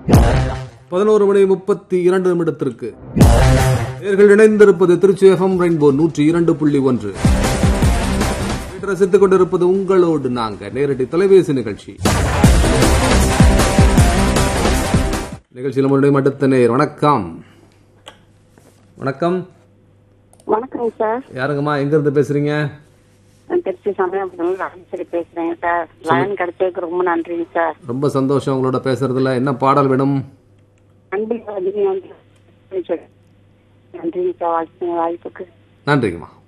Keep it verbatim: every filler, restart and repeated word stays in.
பதினோரு மணி முப்பத்தி இரண்டு நிமிடத்திற்கு நேர்கள் இணைந்திருப்பது திருச்சி எஃப்எம் ரெயின்போ நூற்றி இரண்டு புள்ளி ஒன்று. ரசித்துக் கொண்டிருப்பது உங்களோடு நாங்க நேரடி தொலைபேசி நிகழ்ச்சி. நிகழ்ச்சியில் நம்மளுடைய அடுத்த நேர். வணக்கம். வணக்கம். வணக்கம் சார். யாருங்கம்மா, எங்க இருந்து பேசுறீங்க? திருச்சி சமயம் பேசுறேன் சார். லைன் கிடைச்சதுக்கு ரொம்ப நன்றிங்க சார். ரொம்ப சந்தோஷம் உங்களோட பேசுறதுல. என்ன பாடல் வேணும்? நன்றி நன்றிங்க சார் வாய்ப்புக்கு. நன்றிங்கம்மா.